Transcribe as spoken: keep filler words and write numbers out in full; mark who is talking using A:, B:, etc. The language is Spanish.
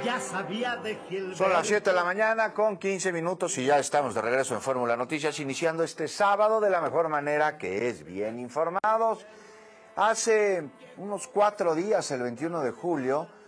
A: ya sabía de Gilberto.
B: Son las siete de la mañana con quince minutos y ya estamos de regreso en Fórmula Noticias, iniciando este sábado de la mejor manera, que es bien informados. Hace unos cuatro días, el veintiuno de julio,